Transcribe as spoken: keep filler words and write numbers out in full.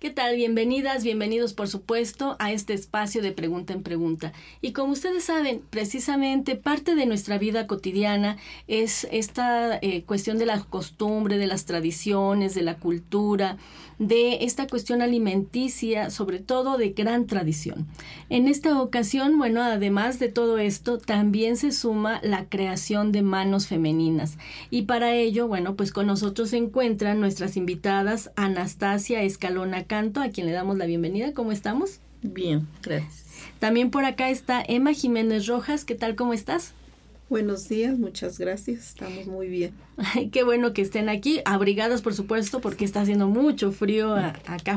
¿Qué tal? Bienvenidas, bienvenidos por supuesto a este espacio de Pregunta en Pregunta. Y como ustedes saben, precisamente parte de nuestra vida cotidiana es esta eh, cuestión de la costumbre, de las tradiciones, de la cultura, de esta cuestión alimenticia, sobre todo de gran tradición. En esta ocasión, bueno, además de todo esto, también se suma la creación de manos femeninas. Y para ello, bueno, pues con nosotros se encuentran nuestras invitadas Anastasia Escalona Canto, a quien le damos la bienvenida. ¿Cómo estamos? Bien, gracias. También por acá está Emma Jiménez Rojas. ¿Qué tal? ¿Cómo estás? Buenos días, muchas gracias. Estamos muy bien. Ay, qué bueno que estén aquí, abrigadas por supuesto, porque está haciendo mucho frío a, acá